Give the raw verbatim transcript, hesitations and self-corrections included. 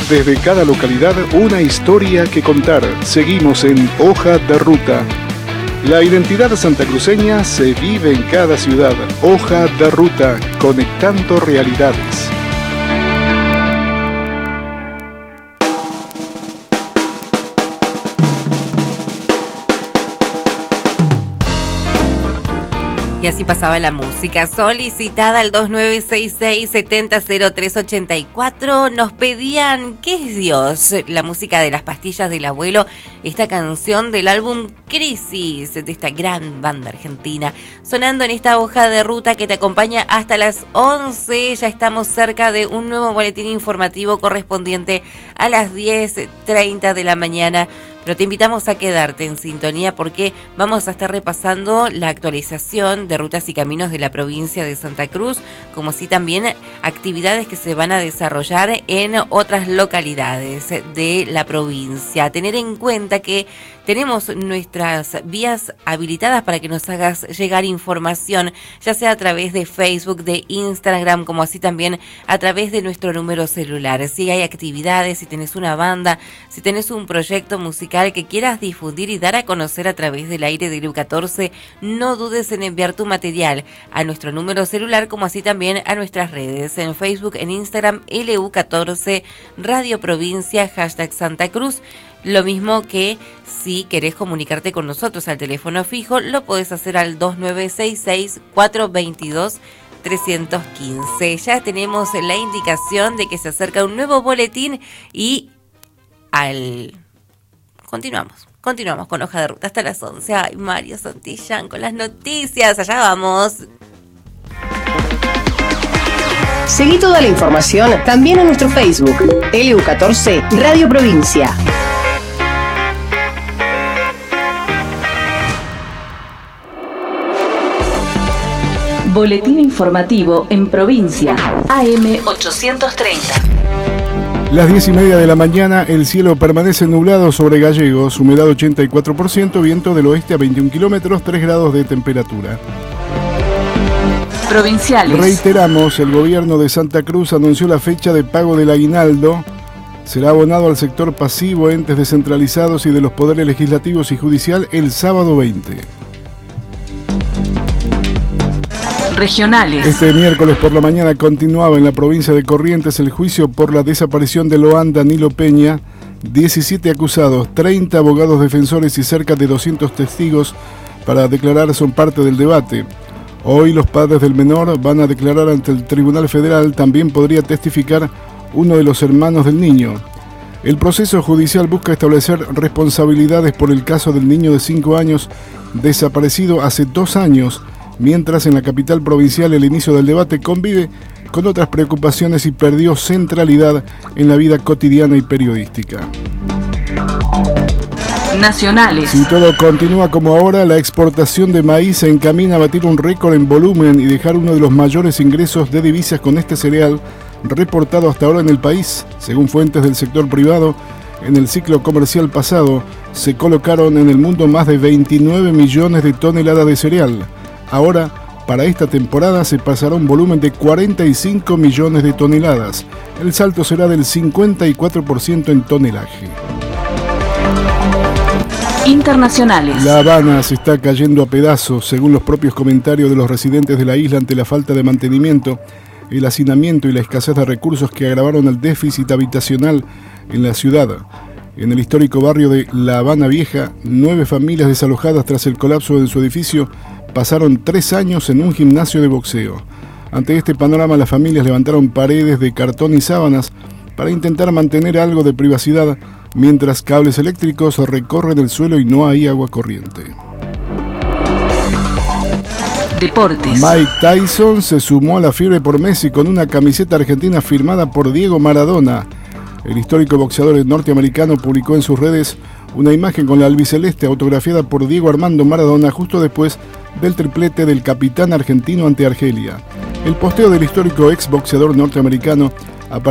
Desde cada localidad, una historia que contar. Seguimos en Hoja de Ruta. La identidad santacruceña se vive en cada ciudad. Hoja de Ruta, conectando realidades. Y así pasaba la música solicitada al dos nueve seis seis, siete cero cero tres ocho cuatro. Nos pedían ¿Qué es Dios? La música de Las Pastillas del Abuelo, esta canción del álbum Crisis, de esta gran banda argentina, sonando en esta hoja de ruta que te acompaña hasta las once. Ya estamos cerca de un nuevo boletín informativo correspondiente a las diez treinta de la mañana. Pero te invitamos a quedarte en sintonía porque vamos a estar repasando la actualización de rutas y caminos de la provincia de Santa Cruz, como así también actividades que se van a desarrollar en otras localidades de la provincia. Tener en cuenta que tenemos nuestras vías habilitadas para que nos hagas llegar información, ya sea a través de Facebook, de Instagram, como así también a través de nuestro número celular. Si hay actividades, si tenés una banda, si tenés un proyecto musical que quieras difundir y dar a conocer a través del aire de L U catorce, no dudes en enviar tu material a nuestro número celular, como así también a nuestras redes, en Facebook, en Instagram, L U catorce, Radio Provincia, hashtag Santa Cruz. Lo mismo que si querés comunicarte con nosotros al teléfono fijo, lo podés hacer al dos nueve seis seis, cuatro dos dos, tres uno cinco. Ya tenemos la indicación de que se acerca un nuevo boletín y al... Continuamos, continuamos con Hoja de Ruta hasta las once. Ay, Mario Santillán con las noticias, allá vamos. Seguí toda la información también en nuestro Facebook, L U catorce Radio Provincia. Boletín informativo en provincia, A M ochocientos treinta. Las diez y media de la mañana, el cielo permanece nublado sobre Gallegos, humedad ochenta y cuatro por ciento, viento del oeste a veintiún kilómetros, tres grados de temperatura. Provinciales. Reiteramos, el gobierno de Santa Cruz anunció la fecha de pago del aguinaldo. Será abonado al sector pasivo, entes descentralizados y de los poderes legislativos y judicial el sábado veinte. Regionales. Este miércoles por la mañana continuaba en la provincia de Corrientes el juicio por la desaparición de Loan Danilo Peña. diecisiete acusados, treinta abogados defensores y cerca de doscientos testigos para declarar son parte del debate. Hoy los padres del menor van a declarar ante el Tribunal Federal. También podría testificar uno de los hermanos del niño. El proceso judicial busca establecer responsabilidades por el caso del niño de cinco años desaparecido hace dos años, mientras en la capital provincial el inicio del debate convive con otras preocupaciones y perdió centralidad en la vida cotidiana y periodística. Nacionales. Si todo continúa como ahora, la exportación de maíz se encamina a batir un récord en volumen y dejar uno de los mayores ingresos de divisas con este cereal reportado hasta ahora en el país. Según fuentes del sector privado, en el ciclo comercial pasado se colocaron en el mundo más de veintinueve millones de toneladas de cereal. Ahora, para esta temporada se pasará un volumen de cuarenta y cinco millones de toneladas. El salto será del cincuenta y cuatro por ciento en tonelaje. Internacionales. La Habana se está cayendo a pedazos, según los propios comentarios de los residentes de la isla, ante la falta de mantenimiento, el hacinamiento y la escasez de recursos que agravaron el déficit habitacional en la ciudad. En el histórico barrio de La Habana Vieja, nueve familias desalojadas tras el colapso de su edificio pasaron tres años en un gimnasio de boxeo. Ante este panorama, las familias levantaron paredes de cartón y sábanas para intentar mantener algo de privacidad, mientras cables eléctricos recorren el suelo y no hay agua corriente. Deportes. Mike Tyson se sumó a la fiebre por Messi con una camiseta argentina firmada por Diego Maradona. El histórico boxeador norteamericano publicó en sus redes una imagen con la albiceleste autografiada por Diego Armando Maradona justo después del triplete del capitán argentino ante Argelia. El posteo del histórico ex boxeador norteamericano